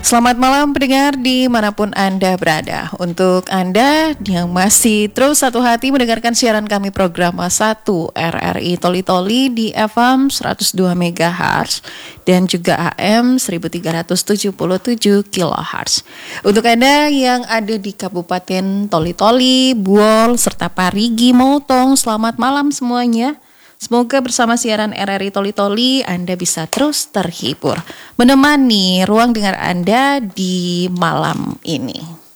Selamat malam pendengar dimanapun Anda berada. Untuk Anda yang masih terus satu hati mendengarkan siaran kami program 1 RRI Toli Toli di FM 102 MHz dan juga AM 1377 kHz. Untuk Anda yang ada di Kabupaten Toli Toli, Buol, serta Parigi, Motong, selamat malam semuanya. Semoga bersama siaran RRI Toli Toli Anda bisa terus terhibur, menemani ruang dengar Anda di malam ini.